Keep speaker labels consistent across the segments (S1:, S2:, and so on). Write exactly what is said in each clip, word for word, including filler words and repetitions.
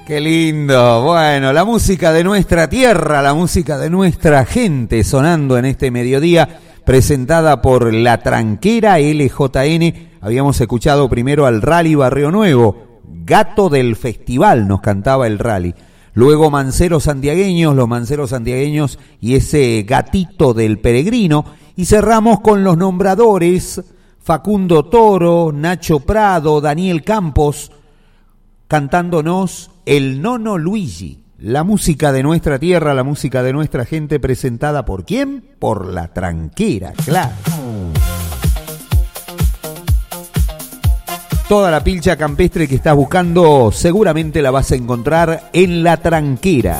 S1: Qué lindo. Bueno, la música de nuestra tierra, la música de nuestra gente sonando en este mediodía, presentada por La Tranquera L J N. Habíamos escuchado primero al Rally Barrio Nuevo, Gato del Festival nos cantaba el Rally. Luego Manceros Santiagueños, los Manceros Santiagueños y ese Gatito del Peregrino. Y cerramos con los nombradores, Facundo Toro, Nacho Prado, Daniel Campos, cantándonos El Nono Luigi. La música de nuestra tierra, la música de nuestra gente, presentada ¿por quién? Por La Tranquera, claro. Toda la pilcha campestre que estás buscando seguramente la vas a encontrar en La Tranquera.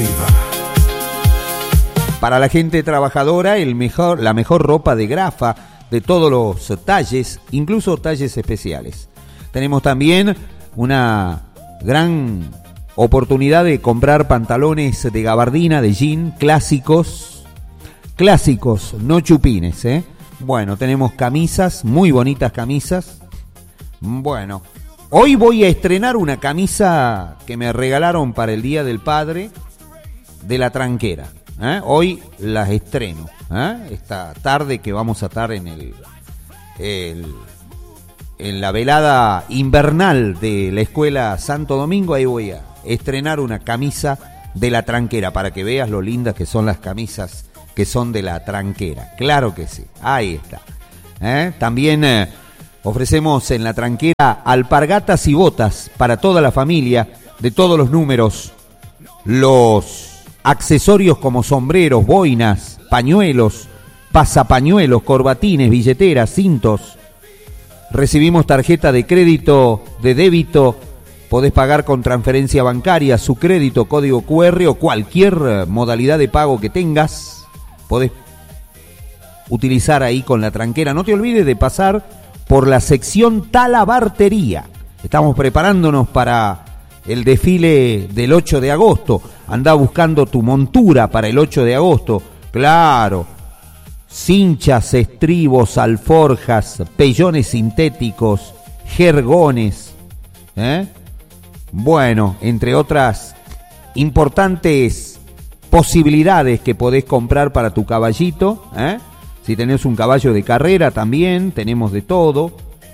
S1: Para la gente trabajadora, el mejor, la mejor ropa de grafa de todos los talles, incluso talles especiales. Tenemos también una gran oportunidad de comprar pantalones de gabardina, de jean, clásicos, clásicos, no chupines, ¿eh? Bueno, tenemos camisas, muy bonitas camisas. Bueno, hoy voy a estrenar una camisa que me regalaron para el Día del Padre de La Tranquera. ¿eh? Hoy las estreno. ¿eh? Esta tarde que vamos a estar en el, el en la velada invernal de la Escuela Santo Domingo, ahí voy a estrenar una camisa de La Tranquera para que veas lo lindas que son las camisas que son de La Tranquera. Claro que sí, ahí está. ¿eh? También eh, ofrecemos en La Tranquera alpargatas y botas para toda la familia, de todos los números, los accesorios como sombreros, boinas, pañuelos, pasapañuelos, corbatines, billeteras, cintos. Recibimos tarjeta de crédito, de débito, podés pagar con transferencia bancaria, su crédito, código cu erre o cualquier modalidad de pago que tengas, podés utilizar ahí con La Tranquera. No te olvides de pasar por la sección Talabartería. Estamos preparándonos para el desfile del ocho de agosto. Andá buscando tu montura para el ocho de agosto. Claro, cinchas, estribos, alforjas, pellones sintéticos, jergones, ¿eh? Bueno, entre otras importantes posibilidades que podés comprar para tu caballito, ¿eh? Si tenés un caballo de carrera también, tenemos de todo.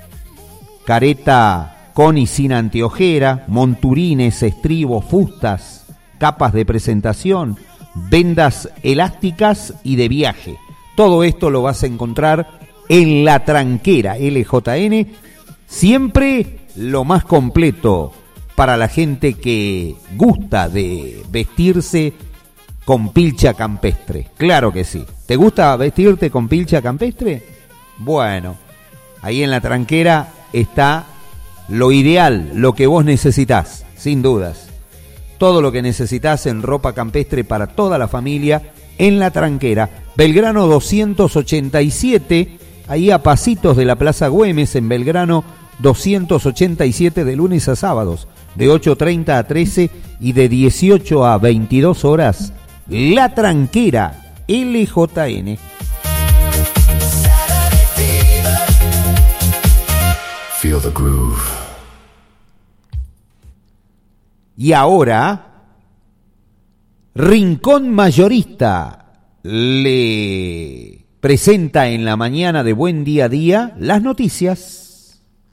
S1: Careta con y sin anteojera, monturines, estribos, fustas, capas de presentación, vendas elásticas y de viaje. Todo esto lo vas a encontrar en La Tranquera L J N, siempre lo más completo para la gente que gusta de vestirse con pilcha campestre. Claro que sí. ¿Te gusta vestirte con pilcha campestre? Bueno, ahí en La Tranquera está lo ideal, lo que vos necesitás, sin dudas. Todo lo que necesitas en ropa campestre para toda la familia en La Tranquera. Belgrano doscientos ochenta y siete, ahí a pasitos de la Plaza Güemes, en Belgrano doscientos ochenta y siete, de lunes a sábados, de ocho treinta a trece y de dieciocho a veintidós horas. La Tranquera L J N. Feel the groove. Y ahora, Rincón Mayorista le presenta en la mañana de Buen Día a Día las noticias.